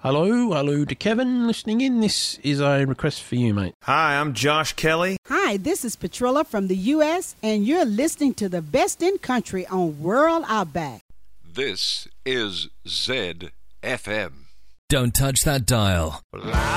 Hello to Kevin listening in. This is a request for you, mate. Hi, I'm Josh Kelly. Hi, this is Petrilla from the U.S., and you're listening to the best in country on World Outback. This is ZFM. Don't touch that dial.